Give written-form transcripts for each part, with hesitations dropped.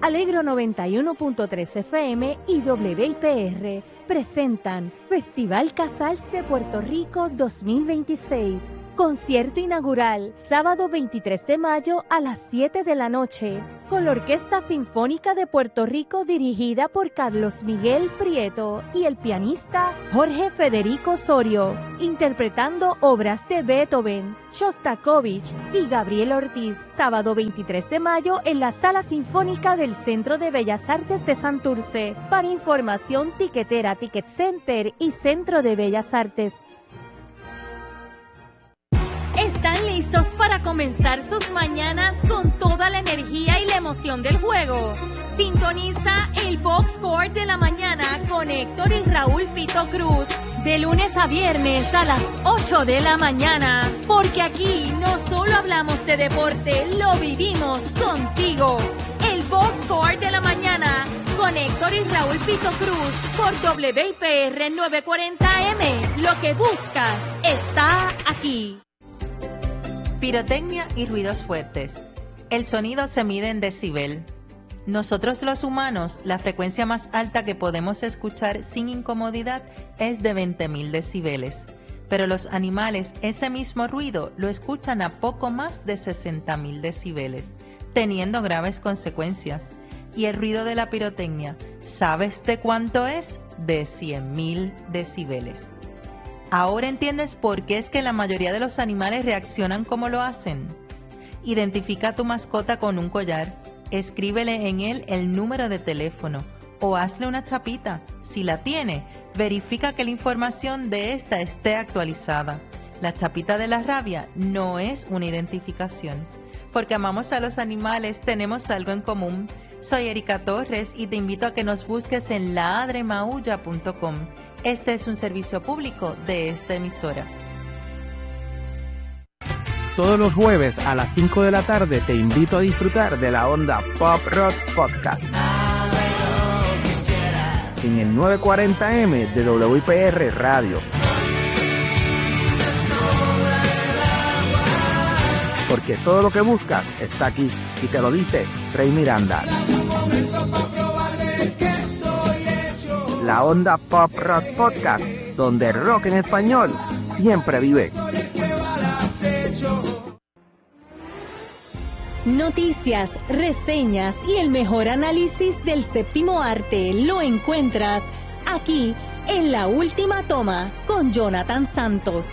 Alegro 91.3 FM y WIPR presentan Festival Casals de Puerto Rico 2026. Concierto inaugural, sábado 23 de mayo a las 7 de la noche, con la Orquesta Sinfónica de Puerto Rico dirigida por Carlos Miguel Prieto y el pianista Jorge Federico Osorio, interpretando obras de Beethoven, Shostakovich y Gabriel Ortiz. Sábado 23 de mayo en la Sala Sinfónica del Centro de Bellas Artes de Santurce. Para información, tiquetera, Ticket Center y Centro de Bellas Artes. ¿Están listos para comenzar sus mañanas con toda la energía y la emoción del juego? Sintoniza el Box Score de la mañana con Héctor y Raúl Pito Cruz de lunes a viernes a las 8 de la mañana, porque aquí no solo hablamos de deporte, lo vivimos contigo. El Box Score de la mañana con Héctor y Raúl Pito Cruz por WIPR 940M. Lo que buscas está aquí. Pirotecnia y ruidos fuertes. El sonido se mide en decibel. Nosotros los humanos, la frecuencia más alta que podemos escuchar sin incomodidad es de 20.000 decibeles. Pero los animales ese mismo ruido lo escuchan a poco más de 60.000 decibeles, teniendo graves consecuencias. Y el ruido de la pirotecnia, ¿sabes de cuánto es? De 100.000 decibeles. Ahora entiendes por qué es que la mayoría de los animales reaccionan como lo hacen. Identifica a tu mascota con un collar, escríbele en él el número de teléfono o hazle una chapita. Si la tiene, verifica que la información de esta esté actualizada. La chapita de la rabia no es una identificación. Porque amamos a los animales, tenemos algo en común. Soy Erika Torres y te invito a que nos busques en ladremaulla.com. Este es un servicio público de esta emisora. Todos los jueves a las 5 de la tarde te invito a disfrutar de la Onda Pop Rock Podcast. En el 940M de WIPR Radio. Porque todo lo que buscas está aquí. Y te lo dice Rey Miranda. La Onda Pop Rock Podcast, donde el rock en español siempre vive. Noticias, reseñas y el mejor análisis del séptimo arte lo encuentras aquí en La Última Toma con Jonathan Santos.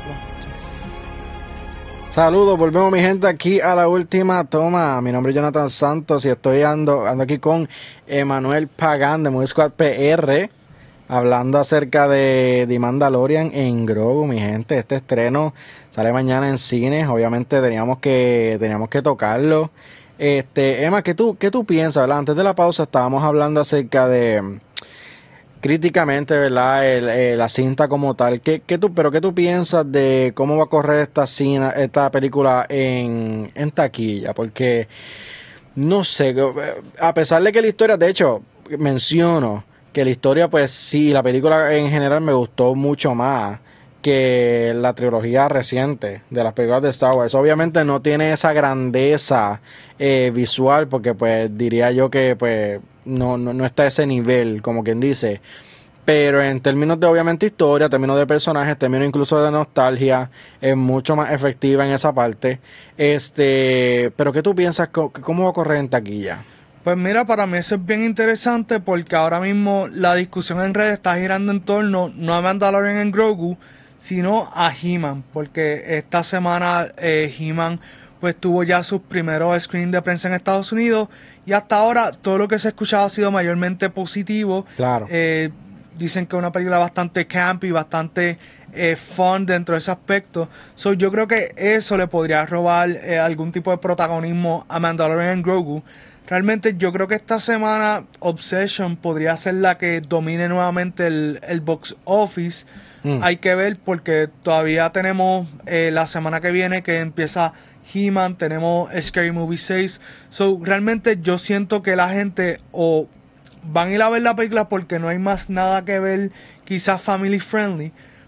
Saludos, volvemos mi gente aquí a La Última Toma. Mi nombre es Jonathan Santos y estoy ando aquí con Emanuel Pagán de Movie Squad PR, hablando acerca de The Mandalorian en Grogu, mi gente. Este estreno sale mañana en cines, obviamente teníamos que tocarlo. Emma, ¿qué tú piensas, verdad? Antes de la pausa estábamos hablando acerca de críticamente, ¿verdad? La cinta como tal. ¿Qué tú piensas de cómo va a correr esta película en taquilla? Porque no sé, a pesar de que la historia, de hecho, menciono que la historia, pues sí, la película en general me gustó mucho más que la trilogía reciente de las películas de Star Wars. Obviamente no tiene esa grandeza visual, porque pues diría yo que pues no está a ese nivel, como quien dice, pero en términos de obviamente historia, términos de personajes, términos incluso de nostalgia, es mucho más efectiva en esa parte. Pero ¿qué tú piensas? ¿Cómo va a correr en taquilla? Pues mira, para mí eso es bien interesante, porque ahora mismo la discusión en redes está girando en torno no a Mandalorian en Grogu, sino a He-Man, porque esta semana He-Man pues tuvo ya sus primeros screenings de prensa en Estados Unidos, y hasta ahora todo lo que se ha escuchado ha sido mayormente positivo. Claro. Dicen que es una película bastante campy, bastante fun dentro de ese aspecto. So, yo creo que eso le podría robar algún tipo de protagonismo a Mandalorian y Grogu. Realmente yo creo que esta semana Obsession podría ser la que domine nuevamente el box office. Hay que ver, porque todavía tenemos la semana que viene que empieza He-Man, tenemos Scary Movie 6. So, realmente yo siento que la gente o van a ir a ver la película porque no hay más nada que ver, quizás family friendly,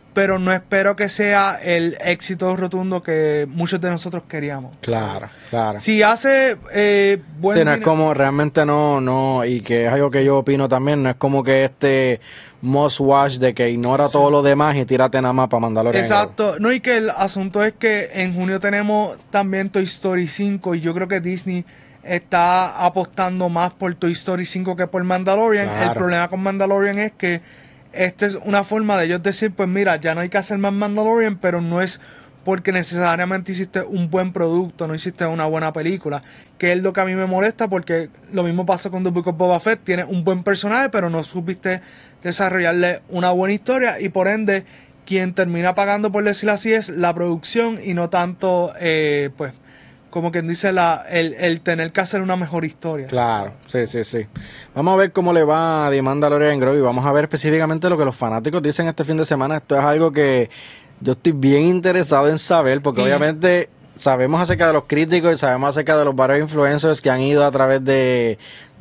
pero no espero que sea el éxito rotundo que muchos de nosotros queríamos. Claro, claro. Si hace buen sí, no es como, realmente no, y que es algo que yo opino también, no es como que este must watch de que ignora todo lo demás y tírate nada más para Mandalorian. Exacto, no, y que el asunto es que en junio tenemos también Toy Story 5 y yo creo que Disney está apostando más por Toy Story 5 que por Mandalorian. Claro. El problema con Mandalorian es que esta es una forma de ellos decir, pues mira, ya no hay que hacer más Mandalorian, pero no es porque necesariamente hiciste un buen producto, no hiciste una buena película, que es lo que a mí me molesta, porque lo mismo pasó con The Book of Boba Fett, tiene un buen personaje, pero no supiste desarrollarle una buena historia, y por ende, quien termina pagando, por decirlo así, es la producción, y no tanto, pues, como quien dice, el tener que hacer una mejor historia. Claro, sí. Vamos a ver cómo le va a The Mandalorian Grogu y vamos a ver específicamente lo que los fanáticos dicen este fin de semana. Esto es algo que yo estoy bien interesado en saber, porque obviamente sabemos acerca de los críticos y sabemos acerca de los varios influencers que han ido a través de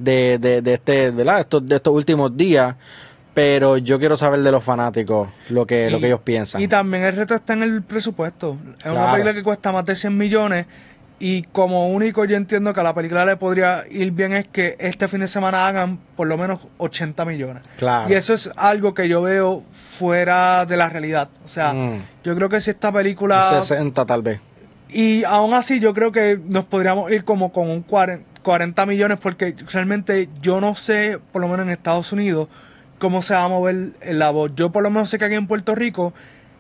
este, ¿verdad? Estos últimos días. Pero yo quiero saber de los fanáticos lo que ellos piensan. Y también el reto está en el presupuesto. Es una película que cuesta más de 100 millones. Y como único yo entiendo que a la película le podría ir bien es que este fin de semana hagan por lo menos 80 millones. Claro. Y eso es algo que yo veo fuera de la realidad. O sea, yo creo que si esta película... 60 tal vez. Y aún así yo creo que nos podríamos ir como con un 40 millones porque realmente yo no sé, por lo menos en Estados Unidos, cómo se va a mover la voz. Yo por lo menos sé que aquí en Puerto Rico,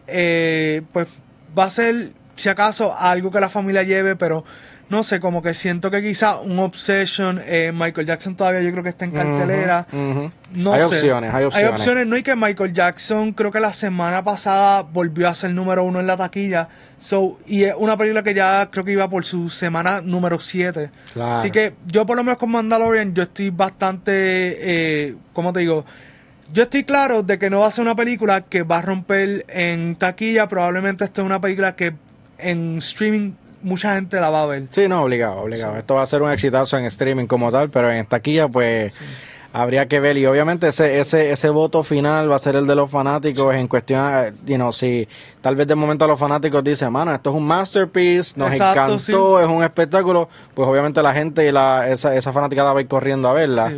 pues va a ser, si acaso, algo que la familia lleve, pero no sé, como que siento que quizá un Obsession, Michael Jackson todavía yo creo que está en cartelera. No hay sé. opciones. Hay opciones, no, y que Michael Jackson creo que la semana pasada volvió a ser número 1 en la taquilla. Y es una película que ya creo que iba por su semana número 7. Claro. Así que yo por lo menos con Mandalorian yo estoy bastante, ¿cómo te digo? Yo estoy claro de que no va a ser una película que va a romper en taquilla. Probablemente esta es una película que en streaming mucha gente la va a ver. Sí, no, obligado. Sí. Esto va a ser un exitazo en streaming como tal, pero en taquilla pues habría que ver. Y obviamente ese voto final va a ser el de los fanáticos en cuestión, si tal vez de momento los fanáticos dicen, mano, esto es un masterpiece, nos encantó, es un espectáculo, pues obviamente la gente y esa fanaticada va a ir corriendo a verla.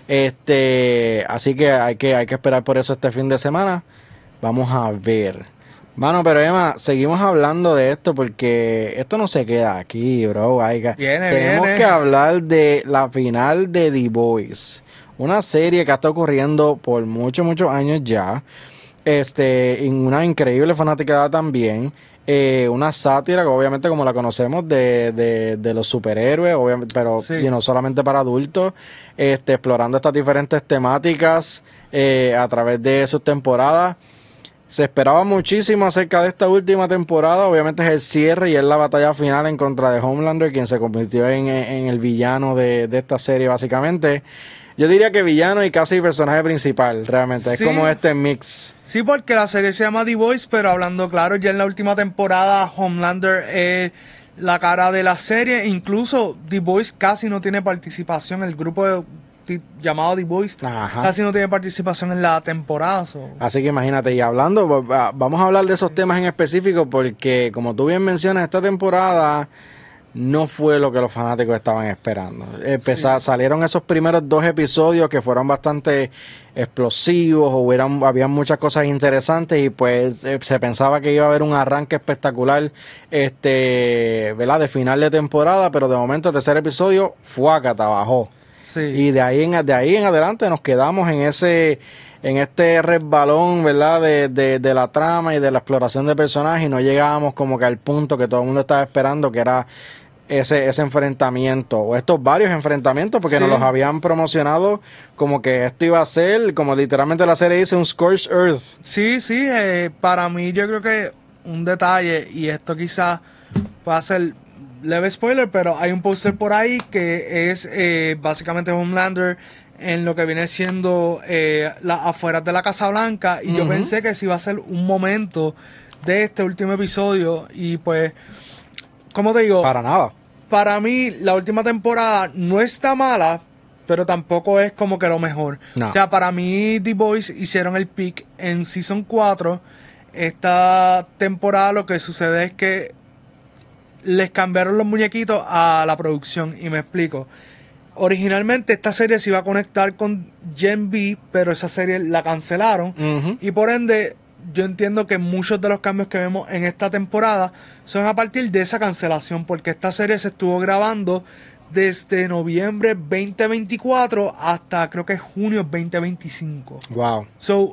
Sí. Así que hay que esperar por eso este fin de semana. Vamos a ver. Mano, pero Emma, seguimos hablando de esto porque esto no se queda aquí, bro. Tenemos que hablar de la final de The Boys. Una serie que ha estado ocurriendo por muchos años ya. En una increíble fanaticada también. Una sátira que obviamente como la conocemos de los superhéroes, obviamente, pero no solamente para adultos, explorando estas diferentes temáticas a través de sus temporadas. Se esperaba muchísimo acerca de esta última temporada, obviamente es el cierre y es la batalla final en contra de Homelander, quien se convirtió en el villano de esta serie básicamente. Yo diría que villano y casi personaje principal, realmente. Es como este mix. Sí, porque la serie se llama The Boys, pero hablando claro, ya en la última temporada Homelander es la cara de la serie. Incluso The Boys casi no tiene participación. El grupo llamado The Boys casi no tiene participación en la temporada. Así que imagínate, y hablando, vamos a hablar de esos temas en específico porque, como tú bien mencionas, esta temporada no fue lo que los fanáticos estaban esperando. Salieron esos primeros 2 episodios que fueron bastante explosivos, habían muchas cosas interesantes y pues se pensaba que iba a haber un arranque espectacular ¿verdad? De final de temporada, pero de momento el tercer episodio fuácata, bajó. Sí. Y de ahí en adelante nos quedamos en este resbalón, ¿verdad? De la trama y de la exploración de personajes y no llegábamos como que al punto que todo el mundo estaba esperando, que era ese enfrentamiento o estos varios enfrentamientos, porque nos los habían promocionado como que esto iba a ser, como literalmente la serie dice, un Scorched Earth. Sí, para mí yo creo que un detalle, y esto quizás pueda ser leve spoiler, pero hay un póster por ahí que es básicamente Homelander en lo que viene siendo las afueras de la Casa Blanca, y yo pensé que sí iba a ser un momento de este último episodio, y pues, ¿cómo te digo? Para nada. Para mí la última temporada no está mala, pero tampoco es como que lo mejor. No. O sea, para mí The Boys hicieron el pick en Season 4, esta temporada lo que sucede es que les cambiaron los muñequitos a la producción, y me explico. Originalmente esta serie se iba a conectar con Gen V, pero esa serie la cancelaron, y por ende yo entiendo que muchos de los cambios que vemos en esta temporada son a partir de esa cancelación, porque esta serie se estuvo grabando desde noviembre 2024 hasta creo que junio 2025. Wow. So,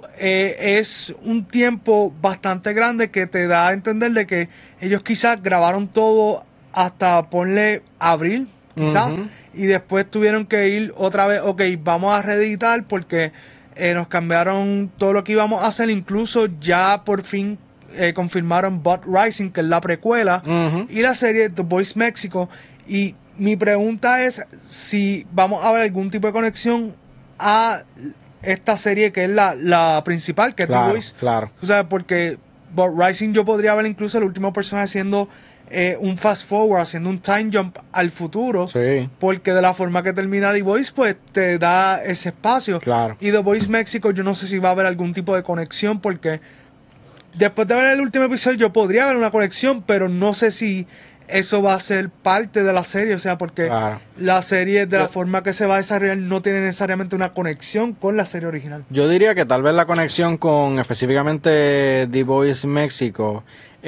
es un tiempo bastante grande que te da a entender de que ellos quizás grabaron todo hasta ponle abril, quizás, y después tuvieron que ir otra vez, ok, vamos a reeditar porque nos cambiaron todo lo que íbamos a hacer, incluso ya por fin confirmaron Bud Rising, que es la precuela, y la serie The Voice México. Y mi pregunta es si vamos a ver algún tipo de conexión a esta serie que es la principal, que es The Voice. Claro. O sea, porque Bud Rising yo podría ver incluso el último personaje haciendo un fast forward, haciendo un time jump al futuro. Sí. Porque de la forma que termina The Voice, pues te da ese espacio. Claro. Y The Voice México, yo no sé si va a haber algún tipo de conexión, porque después de ver el último episodio yo podría ver una conexión, pero no sé si eso va a ser parte de la serie, o sea, porque la serie de la forma que se va a desarrollar no tiene necesariamente una conexión con la serie original. Yo diría que tal vez la conexión con específicamente The Voice México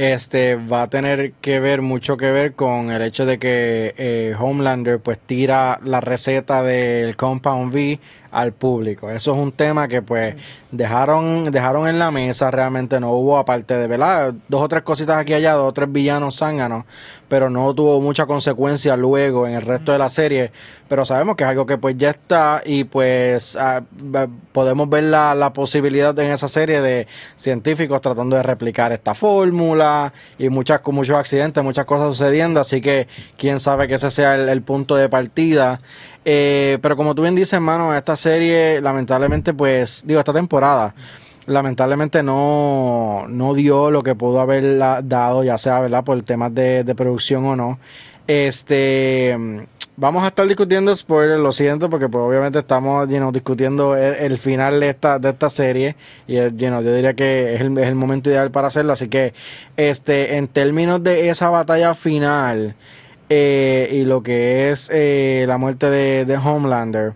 va a tener mucho que ver con el hecho de que Homelander pues tira la receta del Compound V al público. Eso es un tema que pues dejaron en la mesa, realmente no hubo, aparte de, ¿verdad?, 2 o 3 cositas aquí y allá, 2 o 3 villanos zánganos, pero no tuvo mucha consecuencia luego en el resto de la serie, pero sabemos que es algo que pues ya está, y pues podemos ver la posibilidad en esa serie de científicos tratando de replicar esta fórmula, y con muchos accidentes, muchas cosas sucediendo, así que quién sabe que ese sea el punto de partida. Pero como tú bien dices, hermano, esta serie lamentablemente esta temporada lamentablemente no dio lo que pudo haber dado, ya sea, ¿verdad?, por temas de producción o no. Vamos a estar discutiendo spoilers, lo siento, porque pues obviamente estamos discutiendo el final de esta serie, y yo diría que es el momento ideal para hacerlo, así que en términos de esa batalla final y lo que es la muerte de Homelander,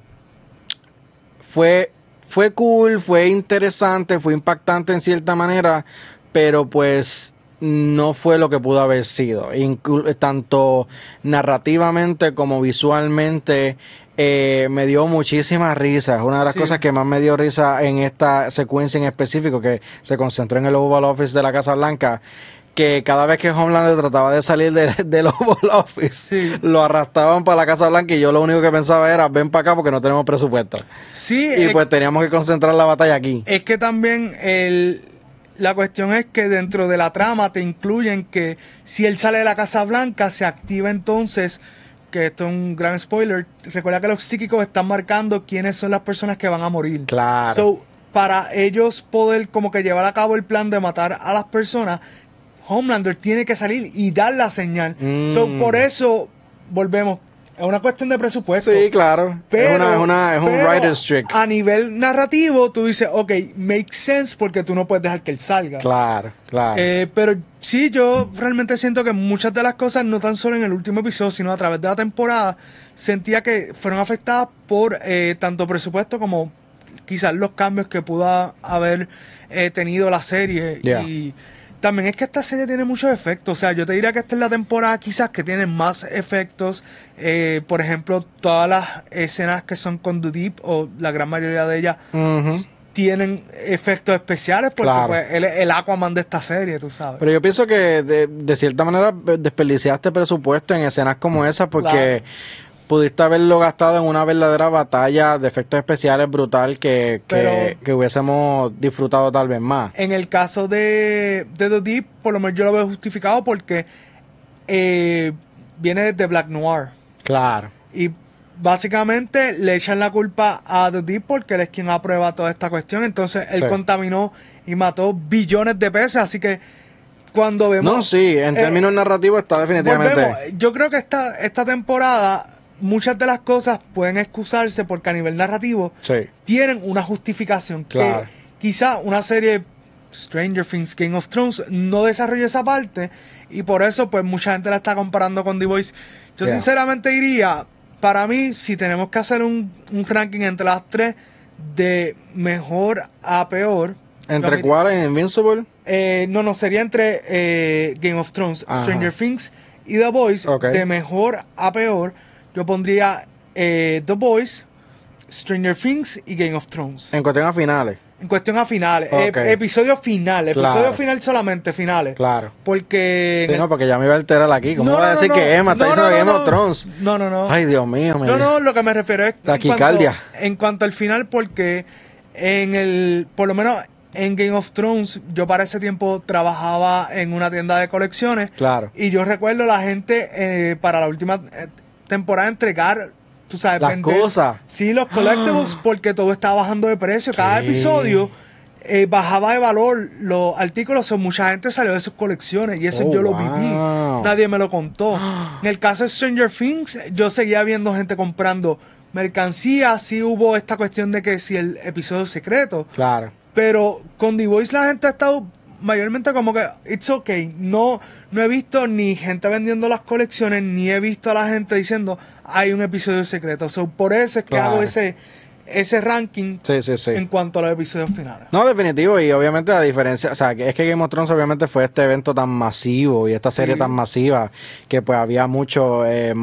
fue cool, fue interesante, fue impactante en cierta manera, pero pues no fue lo que pudo haber sido, tanto narrativamente como visualmente. Me dio muchísimas risas. Una de las cosas que más me dio risa en esta secuencia en específico, que se concentró en el Oval Office de la Casa Blanca, que cada vez que Homelander trataba de salir del Oval Office, lo arrastraban para la Casa Blanca, y yo lo único que pensaba era, ven para acá porque no tenemos presupuesto. Sí. Y pues teníamos que concentrar la batalla aquí. Es que también la cuestión es que dentro de la trama te incluyen que si él sale de la Casa Blanca, se activa entonces, que esto es un gran spoiler, recuerda que los psíquicos están marcando quiénes son las personas que van a morir. Claro. So, para ellos poder como que llevar a cabo el plan de matar a las personas, Homelander tiene que salir y dar la señal. So, por eso volvemos. Es una cuestión de presupuesto. Sí, claro. Pero, es un writer's trick. A nivel narrativo, tú dices, ok, makes sense, porque tú no puedes dejar que él salga. Claro. Pero sí, yo realmente siento que muchas de las cosas, no tan solo en el último episodio, sino a través de la temporada, sentía que fueron afectadas por tanto presupuesto como quizás los cambios que pudo haber tenido la serie. Yeah. Y también es que esta serie tiene muchos efectos. O sea, yo te diría que esta es la temporada quizás que tiene más efectos. Por ejemplo, todas las escenas que son con The Deep, o la gran mayoría de ellas, tienen efectos especiales, porque pues, él es el Aquaman de esta serie, tú sabes. Pero yo pienso que de cierta manera desperdiciaste presupuesto en escenas como esas, porque pudiste haberlo gastado en una verdadera batalla de efectos especiales brutal que hubiésemos disfrutado tal vez más. En el caso de The Deep, por lo menos yo lo veo justificado, porque viene de Black Noir. Claro. Y básicamente le echan la culpa a The Deep porque él es quien aprueba toda esta cuestión. Entonces él contaminó y mató billones de peces, así que cuando vemos... No, sí, en términos narrativos está definitivamente... Yo creo que esta temporada, muchas de las cosas pueden excusarse porque a nivel narrativo tienen una justificación. Claro. Que quizá una serie Stranger Things, Game of Thrones no desarrolla esa parte y por eso pues mucha gente la está comparando con The Voice. Yo sinceramente diría, para mí, si tenemos que hacer un ranking entre las tres de mejor a peor. ¿Entre cuáles? ¿Invincible? No, sería entre Game of Thrones, Stranger Things y The Voice. De mejor a peor, yo pondría The Voice, Stranger Things y Game of Thrones. En cuestión a finales. En cuestión a finales. Episodio final solamente finales. Claro. Porque... Sí, porque ya me iba a alterar aquí. ¿Cómo va a decir que Emma está diciendo Game of Thrones? No. Ay, Dios mío. Lo que me refiero es... Taquicardia. En cuanto al final, porque por lo menos en Game of Thrones, yo para ese tiempo trabajaba en una tienda de colecciones. Claro. Y yo recuerdo la gente para la última temporada entregar... Tú sabes, las cosas. Sí, los collectibles, porque todo estaba bajando de precio. Cada episodio bajaba de valor los artículos. Mucha gente salió de sus colecciones y eso yo lo viví. Nadie me lo contó. En el caso de Stranger Things, yo seguía viendo gente comprando mercancía. Sí hubo esta cuestión de que si el episodio es secreto. Claro. Pero con The Voice la gente ha estado mayormente como que it's okay. No he visto ni gente vendiendo las colecciones, ni he visto a la gente diciendo hay un episodio secreto. Por eso es que hago ese ranking en cuanto a los episodios finales. No, definitivo, y obviamente la diferencia, o sea, es que Game of Thrones obviamente fue este evento tan masivo y esta serie tan masiva que pues había mucha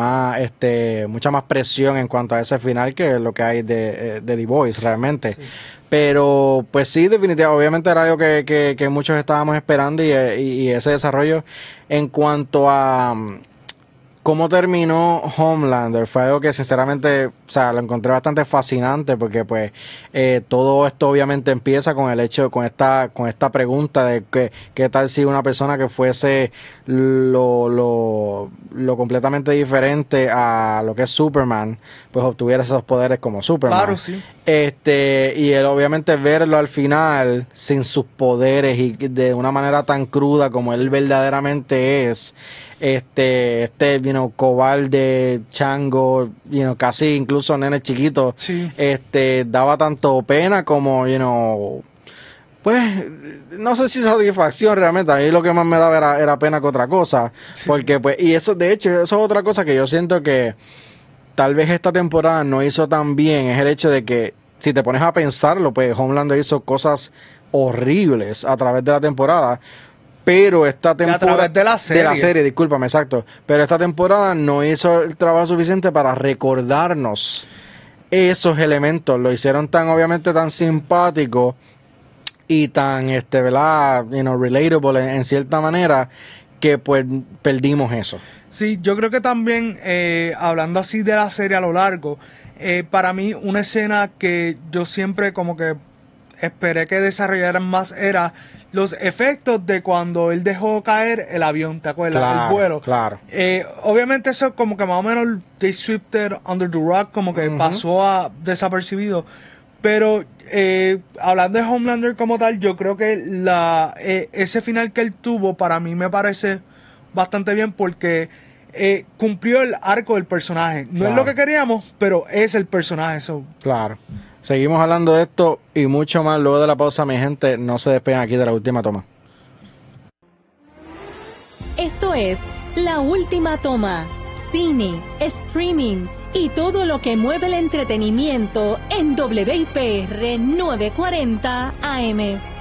más presión en cuanto a ese final que lo que hay de The Voice realmente. Sí. Pero pues sí, definitivamente, obviamente era algo que muchos estábamos esperando y ese desarrollo en cuanto a cómo terminó Homelander fue algo que sinceramente, o sea, lo encontré bastante fascinante porque pues todo esto obviamente empieza con el hecho, con esta pregunta de qué tal si una persona que fuese lo completamente diferente a lo que es Superman, pues obtuviera esos poderes como Superman. Claro, sí. Y él obviamente verlo al final sin sus poderes y de una manera tan cruda como él verdaderamente es, cobarde, chango, casi incluso nene chiquito, daba tanto pena como, pues, no sé si satisfacción realmente. A mí lo que más me daba era pena que otra cosa, porque pues, y eso, de hecho, eso es otra cosa que yo siento que tal vez esta temporada no hizo tan bien, es el hecho de que, si te pones a pensarlo, pues Homelander hizo cosas horribles a través de la temporada, pero esta temporada... A través de la serie. De la serie, discúlpame, exacto. Pero esta temporada no hizo el trabajo suficiente para recordarnos esos elementos. Lo hicieron obviamente tan simpático y tan, ¿verdad? Relatable en cierta manera, que pues perdimos eso. Sí, yo creo que también, hablando así de la serie a lo largo, para mí una escena que yo siempre como que esperé que desarrollaran más era los efectos de cuando él dejó caer el avión, ¿te acuerdas? Claro, el vuelo. Claro. Obviamente eso como que más o menos they swept it under the rug, como que pasó desapercibido. Pero hablando de Homelander como tal, yo creo que ese final que él tuvo para mí me parece bastante bien porque cumplió el arco del personaje. No es lo que queríamos, pero es el personaje. Claro. Seguimos hablando de esto y mucho más luego de la pausa, mi gente. No se despeguen aquí de La Última Toma. Esto es La Última Toma. Cine, streaming y todo lo que mueve el entretenimiento en WIPR 940 AM.